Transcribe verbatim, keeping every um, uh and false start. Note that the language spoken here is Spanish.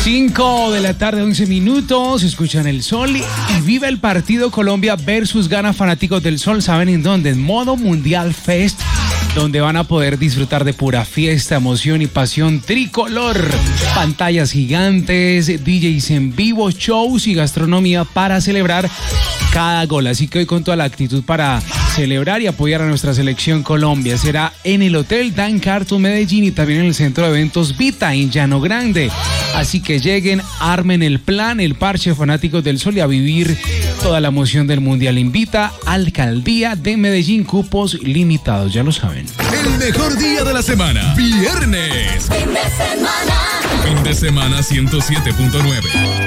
cinco de la tarde, once minutos, escuchan el Sol y vive el partido Colombia versus Ghana. Fanáticos del Sol, ¿saben en dónde? En modo Mundial Fest, donde van a poder disfrutar de pura fiesta, emoción y pasión tricolor. Pantallas gigantes, D Js en vivo, shows y gastronomía para celebrar cada gol. Así que hoy con toda la actitud para celebrar y apoyar a nuestra selección Colombia. Será en el Hotel Dan Carton Medellín y también en el Centro de Eventos Vita en Llano Grande. Así que lleguen, armen el plan, el parche, fanáticos del Sol, y a vivir toda la emoción del Mundial. Invita Alcaldía de Medellín, cupos limitados, ya lo saben. El mejor día de la semana, viernes. Fin de semana. Fin de semana ciento siete punto nueve.